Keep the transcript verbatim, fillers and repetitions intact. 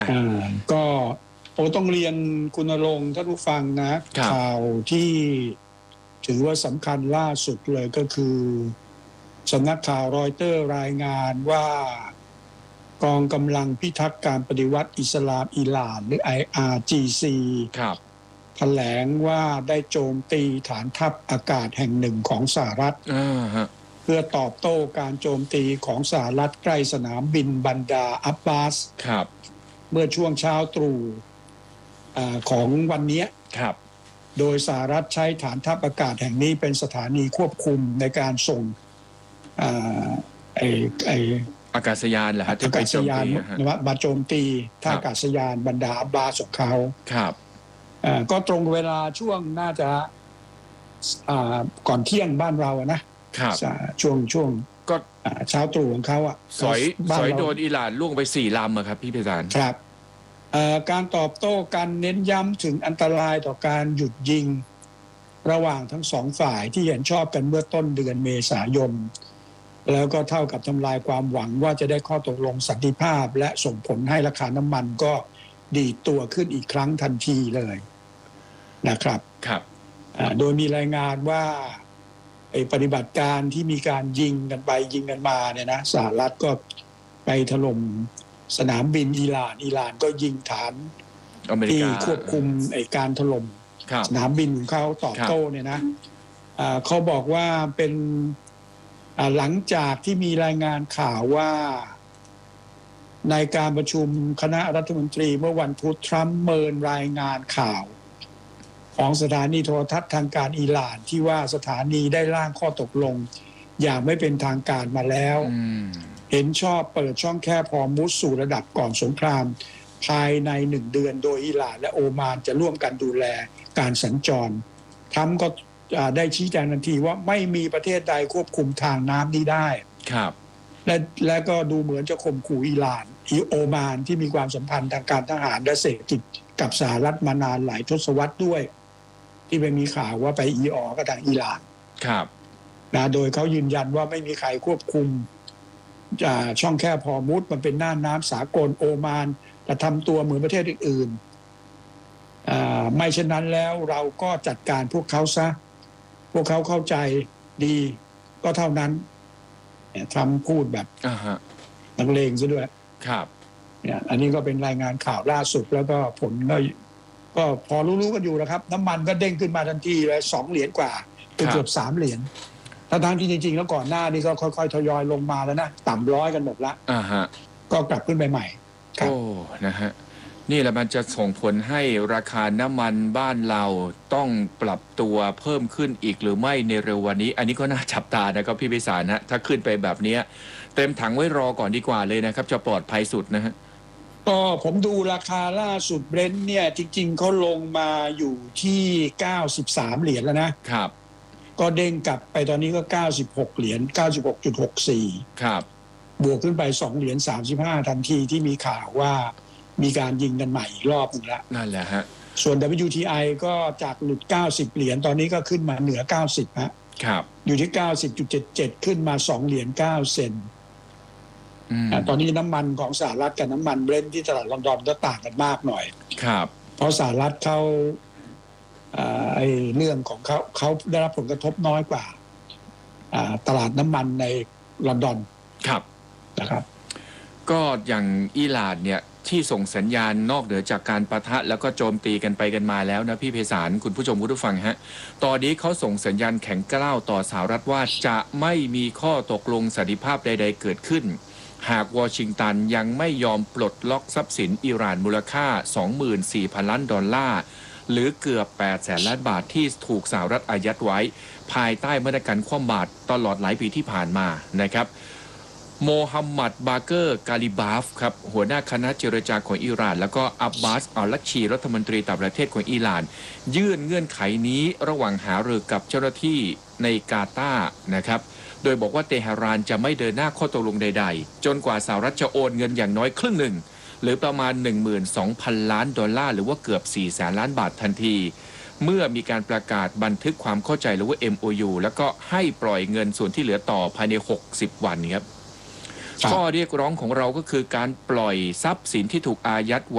อ่าก็โอต้องเรียนคุณณรงค์ท่านผู้ฟังนะข่าวที่ถือว่าสำคัญล่าสุดเลยก็คือสำนักข่าวรอยเตอร์รายงานว่ากองกำลังพิทักษ์การปฏิวัติอิสลามอิหร่านหรือ ไอ อาร์ จี ซีครับแถลงว่าได้โจมตีฐานทัพอากาศแห่งหนึ่งของสหรัฐเพื่อตอบโต้การโจมตีของสหรัฐใกล้สนามบินบันดาอับบาสเมื่อช่วงเช้าตรู่ของวันนี้โดยสหรัฐใช้ฐานทัพอากาศแห่งนี้เป็นสถานีควบคุมในการส่งไอ้ไอ้อากาศยานเหรอฮะอากาศยานมาโจมตีท่าอากาศยานบันดาอับบาสของเขาครับก็ตรงเวลาช่วงน่าจะก่อนเที่ยงบ้านเรานะช่วงช่วงก็เช้าตรู่ของเขาอ่ะสอยสอยโดนอิหร่านล่วงไปสี่ลำครับพี่พิจารณ์ครับการตอบโต้การเน้นย้ำถึงอันตรายต่อการหยุดยิงระหว่างทั้งสองฝ่ายที่เห็นชอบกันเมื่อต้นเดือนเมษายนแล้วก็เท่ากับทำลายความหวังว่าจะได้ข้อตกลงสันติภาพและส่งผลให้ราคาน้ำมันก็ดีดตัวขึ้นอีกครั้งทันทีเลยนะครับครับโดยมีรายงานว่าไอ้ปฏิบัติการที่มีการยิงกันไปยิงกันมาเนี่ยนะสหรัฐก็ไปถล่มสนามบินอิหร่านอิหร่านก็ยิงฐานที่ควบคุมไอ้การถล่มสนามบินของเขาตอบโต้เนี่ยนะเขาบอกว่าเป็นหลังจากที่มีรายงานข่าวว่าในการประชุมคณะรัฐมนตรีเมื่อวันพุธทรัมป์เมินรายงานข่าวของสถานีโทรทัศน์ทางการอิหร่านที่ว่าสถานีได้ร่างข้อตกลงอย่างไม่เป็นทางการมาแล้วเห็นชอบเปิดช่องแคบฮอร์มุซสู่ระดับก่อนสงครามภายในหนึ่งเดือนโดยอิหร่านและโอมานจะร่วมกันดูแลการสัญจรทรัมป์ก็ได้ชี้แจงทันทีว่าไม่มีประเทศใดควบคุมทางน้ำนี้ได้ครับและและก็ดูเหมือนจะข่มขู่อิหร่านโอมานที่มีความสัมพันธ์ทางการทหารและเศรษฐกิจกับสหรัฐมานานหลายทศวรรษด้วยที่ไปมีข่าวว่าไปอีออกับทางอิหร่านครับนะโดยเขายืนยันว่าไม่มีใครควบคุมช่องแคบฮอร์มุซมันเป็นน่านน้ำสากลโอมานจะทำตัวเหมือนประเทศอื่นๆไม่เช่นนั้นแล้วเราก็จัดการพวกเขาซะพวกเขาเข้าใจดีก็เท่านั้นทำพูดแบบนักเลงซะด้วยครับเนี่ยอันนี้ก็เป็นรายงานข่าวล่าสุดแล้วก็ผลก็ก็พอรู้ๆกันอยู่นะครับน้ำมันก็เด้งขึ้นมาทันทีเลยสองเหรียญกว่าเกือบสามเหรียญทั้งที่จริงๆแล้วก่อนหน้านี้ก็ค่อยๆทยอยลงมาแล้วนะต่ำร้อยกันหมดละอ่าฮะก็กลับขึ้นไปใหม่โอ้นะฮะนี่แหละมันจะส่งผลให้ราคาน้ำมันบ้านเราต้องปรับตัวเพิ่มขึ้นอีกหรือไม่ในเร็ววันนี้อันนี้ก็น่าจับตานะครับพี่พิสารนะถ้าขึ้นไปแบบนี้เต็มถังไว้รอก่อนดีกว่าเลยนะครับจะปลอดภัยสุดนะฮะก็ผมดูราคาล่าสุดเบรนท์เนี่ยจริงๆเขาลงมาอยู่ที่เก้าสิบสามเหรียญแล้วนะครับก็เด้งกลับไปตอนนี้ก็เก้าสิบหกเหรียญ เก้าสิบหกจุดหกสี่ครับบวกขึ้นไปสองเหรียญสามสิบห้าทันทีที่มีข่าวว่ามีการยิงกันใหม่อีกรอบนึงละนั่นแหละฮะส่วน ดับเบิลยู ที ไอ ก็จากหลุดเก้าสิบเหรียญตอนนี้ก็ขึ้นมาเหนือเก้าสิบฮะครับอยู่ที่ เก้าสิบจุดเจ็ดเจ็ด ขึ้นมาสองเหรียญเก้าเซนต์ตอนนี้น้ำมันของสหรัฐกับน้ำมันเบรนท์ที่ตลาดลอนดอนก็ต่างกันมากหน่อยครับเพราะสหรัฐเขาไอ้เรื่องของเขาเขาได้รับผลกระทบน้อยกว่าตลาดน้ำมันในลอนดอนครับนะครับก็อย่างอิหร่านเนี่ยที่ส่งสัญญาณนอกเหนือจากการปะทะแล้วก็โจมตีกันไปกันมาแล้วนะพี่ไพศาลคุณผู้ชมคุณผู้ฟังฮะตอนนี้เขาส่งสัญญาณแข็งกร้าวต่อสหรัฐว่าจะไม่มีข้อตกลงสันติภาพใดๆเกิดขึ้นหากวอชิงตันยังไม่ยอมปลดล็อกทรัพย์สินอิหร่านมูลค่า สองหมื่นสี่พัน ล้านดอลลาร์หรือเกือบแปดแสนล้านบาทที่ถูกสหรัฐอายัดไว้ภายใต้มาตรการคว่ำบาตรตลอดหลายปีที่ผ่านมานะครับโมฮัมหมัดบาเกอร์กาลิบาฟครับหัวหน้าคณะเจรจาของอิหร่านแล้วก็อับบาสอัลลัชชีรัฐมนตรีต่างประเทศของอิหร่านยื่นเงื่อนไขนี้ระหว่างหารือกับเจ้าหน้าที่ในกาตาร์นะครับโดยบอกว่าเตหะรานจะไม่เดินหน้าข้อตกลงใดๆจนกว่าสหรัฐจะโอนเงินอย่างน้อยครึ่งหนึ่งหรือประมาณ หนึ่งหมื่นสองพัน ล้านดอลลาร์หรือว่าเกือบสี่แสนล้านบาททันทีเมื่อมีการประกาศบันทึกความเข้าใจหรือว่า เอ็ม โอ ยู แล้วก็ให้ปล่อยเงินส่วนที่เหลือต่อภายในหกสิบวันครับข้อเรียกร้องของเราก็คือการปล่อยทรัพย์สินที่ถูกอายัด